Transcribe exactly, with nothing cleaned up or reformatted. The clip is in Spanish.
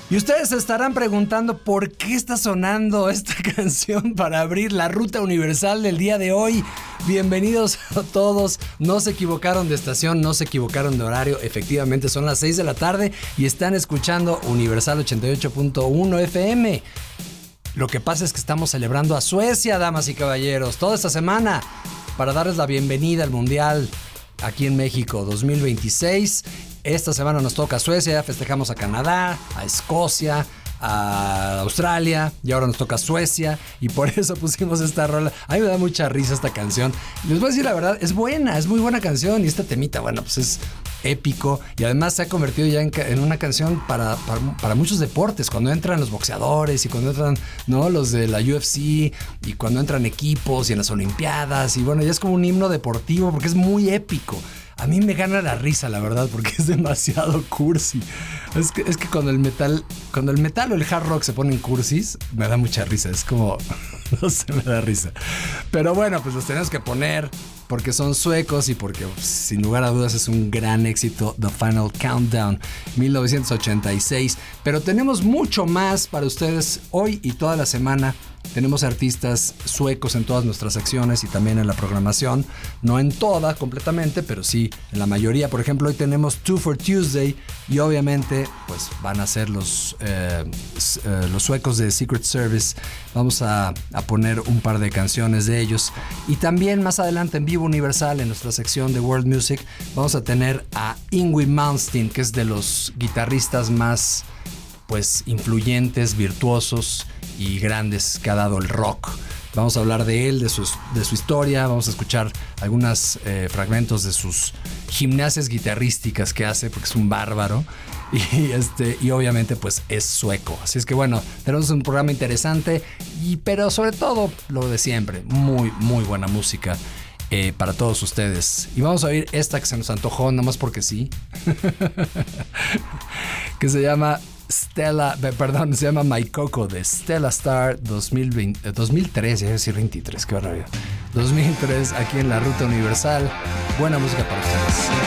Y ustedes se estarán preguntando por qué está sonando esta canción para abrir la ruta universal del día de hoy. Bienvenidos a todos. No se equivocaron de estación, no se equivocaron de horario. Efectivamente son las seis de la tarde y están escuchando Universal ochenta y ocho punto uno F M. Lo que pasa es que estamos celebrando a Suecia, damas y caballeros, toda esta semana para darles la bienvenida al Mundial aquí en México dos mil veintiséis. Esta semana nos toca Suecia, festejamos a Canadá, a Escocia, a Australia y ahora nos toca Suecia y por eso pusimos esta rola. A mí me da mucha risa esta canción. Les voy a decir la verdad, es buena, es muy buena canción y esta temita, bueno, pues es épico y además se ha convertido ya en, en una canción para, para, para muchos deportes, cuando entran los boxeadores y cuando entran, ¿no?, los de la U F C y cuando entran equipos y en las Olimpiadas y bueno, ya es como un himno deportivo porque es muy épico. A mí me gana la risa, la verdad, porque es demasiado cursi. Es que, es que cuando el metal, cuando el metal o el hard rock se ponen cursis, me da mucha risa. Es como, no sé, me da risa. Pero bueno, pues los tenemos que poner porque son suecos y porque, pues, sin lugar a dudas, es un gran éxito. The Final Countdown, mil novecientos ochenta y seis. Pero tenemos mucho más para ustedes hoy y toda la semana. Tenemos artistas suecos en todas nuestras secciones y también en la programación. No en toda completamente, pero sí en la mayoría. Por ejemplo, hoy tenemos Two for Tuesday y obviamente pues van a ser los, eh, eh, los suecos de Secret Service. Vamos a, a poner un par de canciones de ellos. Y también más adelante en Vivo Universal, en nuestra sección de World Music, vamos a tener a Yngwie Malmsteen, que es de los guitarristas más pues influyentes, virtuosos y grandes que ha dado el rock. Vamos a hablar de él, de su, de su historia, vamos a escuchar algunos eh, fragmentos de sus gimnasias guitarrísticas que hace, porque es un bárbaro y, este, y obviamente pues es sueco. Así es que bueno, tenemos un programa interesante, y, pero sobre todo lo de siempre, muy muy buena música eh, para todos ustedes. Y vamos a oír esta que se nos antojó, nomás porque sí, que se llama Stella, perdón, se llama My Coco de Stella Star dos mil veinte, dos mil tres, ya voy a decir veintitrés, qué barbaridad. dos mil tres, aquí en la Ruta Universal. Buena música para ustedes.